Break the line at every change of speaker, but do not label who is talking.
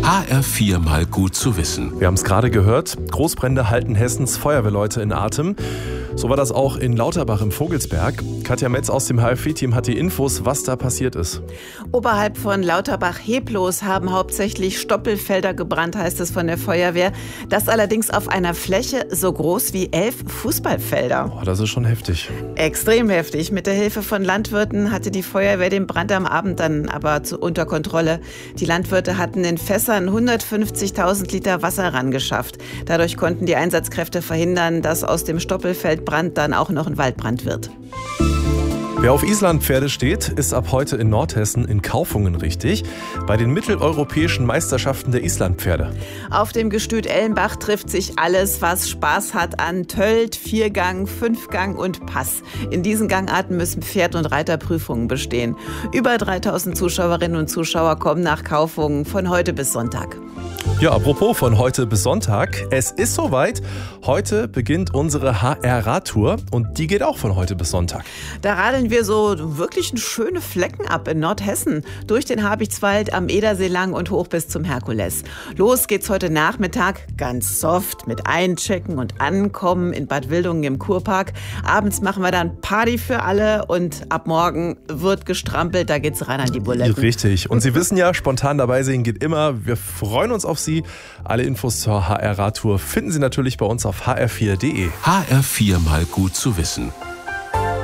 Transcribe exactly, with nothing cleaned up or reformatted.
H R vier mal gut zu wissen.
Wir haben es gerade gehört, Großbrände halten Hessens Feuerwehrleute in Atem. So war das auch in Lauterbach im Vogelsberg. Katja Metz aus dem H R vier Team hat die Infos, was da passiert ist.
Oberhalb von Lauterbach-Heblos haben hauptsächlich Stoppelfelder gebrannt, heißt es von der Feuerwehr. Das allerdings auf einer Fläche so groß wie elf Fußballfelder.
Boah, das ist schon heftig.
Extrem heftig. Mit der Hilfe von Landwirten hatte die Feuerwehr den Brand am Abend dann aber zu, unter Kontrolle. Die Landwirte hatten in Fässern hundertfünfzigtausend Liter Wasser rangeschafft. Dadurch konnten die Einsatzkräfte verhindern, dass aus dem Stoppelfeldbrand dann auch noch ein Waldbrand wird.
Wer auf Islandpferde steht, ist ab heute in Nordhessen in Kaufungen richtig. Bei den mitteleuropäischen Meisterschaften der Islandpferde.
Auf dem Gestüt Ellenbach trifft sich alles, was Spaß hat an Tölt, Viergang, Fünfgang und Pass. In diesen Gangarten müssen Pferd- und Reiterprüfungen bestehen. Über dreitausend Zuschauerinnen und Zuschauer kommen nach Kaufungen von heute bis Sonntag.
Ja, apropos von heute bis Sonntag. Es ist soweit. Heute beginnt unsere H R-Radtour und die geht auch von heute bis Sonntag.
Da radeln wir so wirklich schöne Flecken ab in Nordhessen. Durch den Habichtswald, am Edersee lang und hoch bis zum Herkules. Los geht's heute Nachmittag ganz soft mit Einchecken und Ankommen in Bad Wildungen im Kurpark. Abends machen wir dann Party für alle und ab morgen wird gestrampelt. Da geht's rein an die Buletten.
Richtig. Und Sie wissen ja, spontan dabei sein geht immer. Wir freuen uns auf Sie. Alle Infos zur H R-Radtour finden Sie natürlich bei uns auf h r vier punkt de.
H R vier mal gut zu wissen.